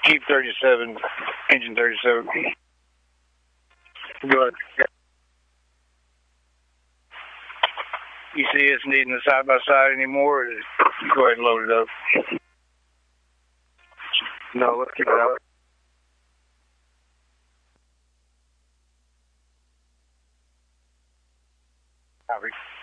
Jeep 37, engine 37. Go ahead. You see us needing the side-by-side anymore? Or go ahead and load it up. No, let's keep it out. Copy.